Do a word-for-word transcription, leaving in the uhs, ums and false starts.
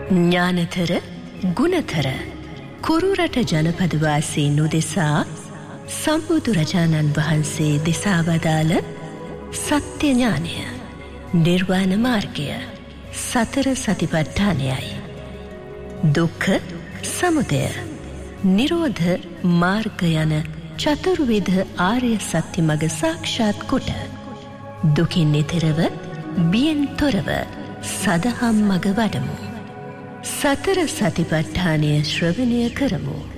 ඥානතර ගුණතර කුරුරට ජනපදවාසීන් උදෙසා සම්බුදුරජාණන් වහන්සේ දෙසා වදාළ සත්‍ය ඥානය, නිර්වාණ මාර්ගය, සතර සතිපට්ඨානයයි. දුක්ඛ සමුදය නිරෝධ මාර්ග යන චතුර්විධ ආර්ය සත්‍ය මඟ සාක්ෂාත් කොට දුකින් නිතරව බියෙන් තොරව සදහම් මඟ වඩමු. සතර සතිපට්ඨානය ශ්‍රවණය කරමු.